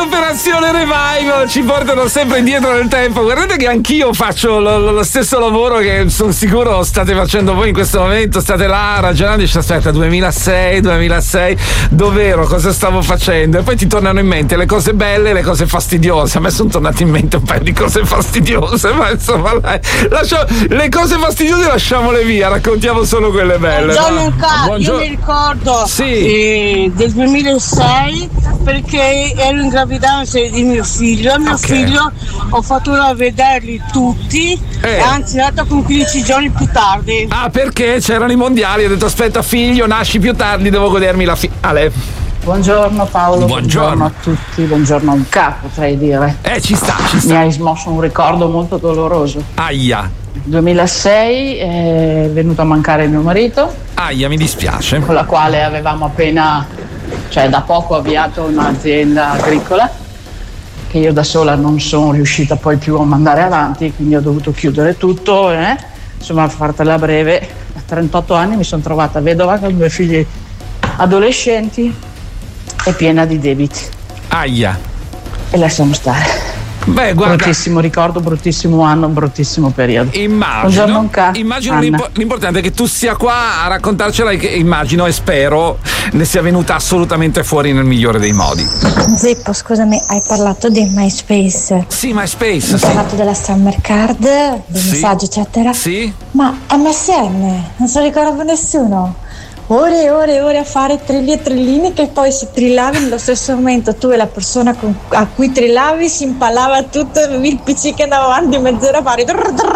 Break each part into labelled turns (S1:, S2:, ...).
S1: Operazione Revival ci portano sempre indietro nel tempo. Guardate che anch'io faccio lo stesso lavoro che sono sicuro state facendo voi in questo momento. State là ragionando e dici aspetta, 2006, dov'ero, cosa stavo facendo? E poi ti tornano in mente le cose belle e le cose fastidiose. A me sono tornate in mente un paio di cose fastidiose, ma insomma dai, le cose fastidiose lasciamole via, raccontiamo solo quelle belle.
S2: Buongiorno. Io mi ricordo del 2006 perché ero in gravidanza di mio figlio. Figlio ho fatto vederli tutti, anzi è nata con 15 giorni più tardi.
S1: Ah, perché c'erano i mondiali, ho detto aspetta figlio, nasci più tardi, devo godermi la Ale.
S3: Buongiorno Paolo, buongiorno a tutti, buongiorno a un capo, potrei dire.
S1: Ci sta.
S3: Mi hai smosso un ricordo molto doloroso.
S1: Aia.
S3: 2006 è venuto a mancare mio marito.
S1: Aia, mi dispiace.
S3: Con la quale avevamo appena, da poco avviato un'azienda agricola che io da sola non sono riuscita poi più a mandare avanti, quindi ho dovuto chiudere tutto. Insomma, a fartela breve, a 38 anni mi sono trovata vedova con 2 figli adolescenti e piena di debiti.
S1: Aia.
S3: E lasciamo stare.
S1: Beh, guarda,
S3: bruttissimo ricordo, bruttissimo anno, bruttissimo periodo.
S1: Immagino l'importante è che tu sia qua a raccontarcela e che immagino e spero ne sia venuta assolutamente fuori nel migliore dei modi.
S4: Zeppo, scusami, hai parlato di MySpace?
S1: Sì, MySpace.
S4: Hai parlato della Summer Card, del messaggio eccetera?
S1: Sì.
S4: Ma MSN, non se lo ricorda più nessuno? Ore e ore a fare trilli e trillini che poi se trillavi nello stesso momento tu e la persona a cui trillavi si impallava tutto il PC che andava avanti mezz'ora a fare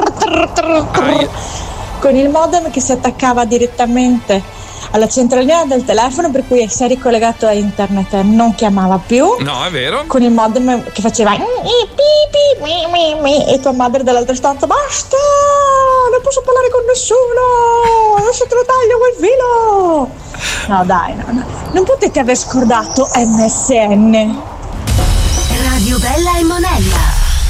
S4: con il modem che si attaccava direttamente alla centralina del telefono, per cui sei ricollegato a internet, non chiamava più.
S1: No, è vero.
S4: Con il modem che faceva e tua madre dall'altra stanza: basta, non posso parlare con nessuno, adesso te lo taglio quel filo. No dai, no. Non potete aver scordato MSN.
S5: Radio Bella e Monella.